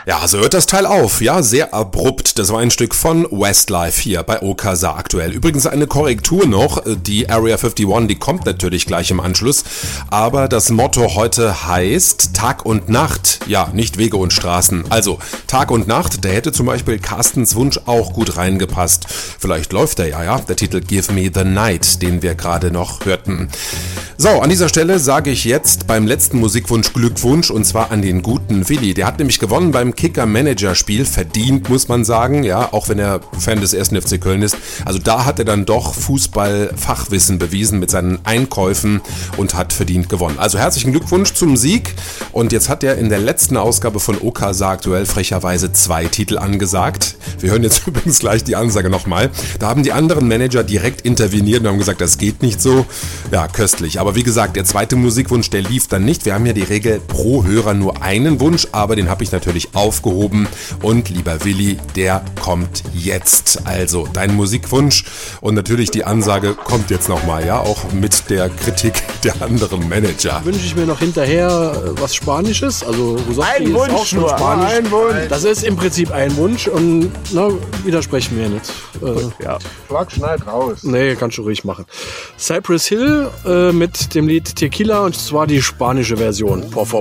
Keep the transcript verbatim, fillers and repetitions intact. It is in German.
Ja, so hört das Teil auf. Ja, sehr abrupt. Das war ein Stück von Westlife hier bei Okasa aktuell. Übrigens eine Korrektur noch. Die Area einundfünfzig, die kommt natürlich gleich im Anschluss. Aber das Motto heute heißt Tag und Nacht. Ja, nicht Wege und Straßen. Also Tag und Nacht, da hätte zum Beispiel Carstens Wunsch auch gut reingepasst. Vielleicht läuft er ja, ja. Der Titel Give Me the Night, den wir gerade noch hörten. So, an dieser Stelle sage ich jetzt beim letzten Musikwunsch Glückwunsch und zwar an den guten Willi. Der hat nämlich gewonnen beim Kicker-Manager-Spiel, verdient muss man sagen, ja, auch wenn er Fan des ersten F C Köln ist. Also da hat er dann doch Fußball-Fachwissen bewiesen mit seinen Einkäufen und hat verdient gewonnen. Also herzlichen Glückwunsch zum Sieg und jetzt hat er in der letzten Ausgabe von Okasa aktuell frecherweise zwei Titel angesagt. Wir hören jetzt übrigens gleich die Ansage nochmal. Da haben die anderen Manager direkt interveniert und haben gesagt, das geht nicht so. Ja, köstlich. Aber wie gesagt, der zweite Musikwunsch, der lief dann nicht. Wir haben ja die Regel pro Hörer nur einen Wunsch, aber den habe ich natürlich aufgehoben. Und lieber Willi, der kommt jetzt. Also dein Musikwunsch und natürlich die Ansage kommt jetzt nochmal, ja, auch mit der Kritik der anderen Manager. Wünsche ich mir noch hinterher was Spanisches, also ein Wunsch auch schon Spanisch. Ein Wunsch. Das ist im Prinzip ein Wunsch und na, widersprechen wir nicht. Äh, ja. Schlag, schneid raus. Nee, kannst du ruhig machen. Cypress Hill äh, mit dem Lied Tequila und zwar die spanische Version. Por favor.